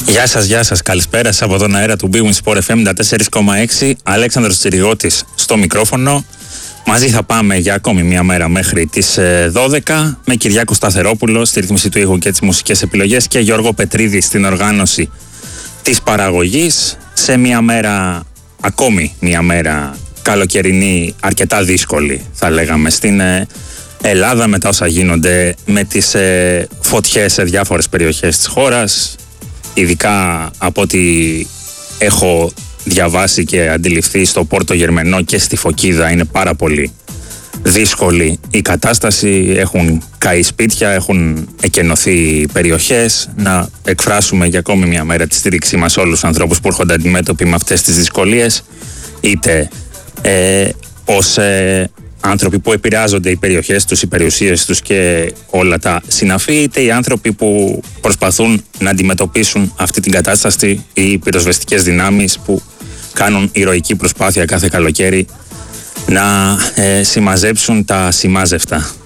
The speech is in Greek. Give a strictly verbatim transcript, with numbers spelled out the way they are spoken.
Γεια σας, γεια σας, καλησπέρα σας από τον αέρα του Big Win Sport εφ εμ ενενήντα τέσσερα κόμμα έξι. Αλέξανδρος Τσιριώτης στο μικρόφωνο. Μαζί θα πάμε για ακόμη μια μέρα μέχρι τις δώδεκα με Κυριάκο Σταθερόπουλο στη ρύθμιση του ήχου και τις μουσικές επιλογές και Γιώργο Πετρίδη στην οργάνωση της παραγωγής, σε μια μέρα, ακόμη μια μέρα καλοκαιρινή, αρκετά δύσκολη θα λέγαμε στην Ελλάδα, μετά όσα γίνονται με τις φωτιές σε διάφορες περιοχές της χώρας. Ειδικά από ό,τι έχω διαβάσει και αντιληφθεί, στο Πόρτο Γερμενό και στη Φωκίδα είναι πάρα πολύ δύσκολη η κατάσταση. Έχουν καεί σπίτια, έχουν εκενωθεί περιοχές. Να εκφράσουμε για ακόμη μια μέρα τη στήριξή μας σε όλους τους ανθρώπους που έρχονται αντιμέτωποι με αυτές τις δυσκολίες, είτε ε, ως ε, άνθρωποι που επηρεάζονται οι περιοχές τους, οι περιουσίες τους και όλα τα συναφή, είτε οι άνθρωποι που προσπαθούν να αντιμετωπίσουν αυτή την κατάσταση, οι πυροσβεστικές δυνάμεις που κάνουν ηρωική προσπάθεια κάθε καλοκαίρι να ε, συμμαζέψουν τα συμμάζευτα.